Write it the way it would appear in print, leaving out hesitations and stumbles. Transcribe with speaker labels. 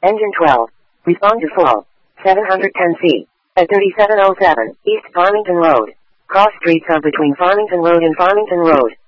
Speaker 1: Engine 12. Respond to full. 710C. At 3707 East Farmington Road. Cross streets are between Farmington Road and Farmington Road.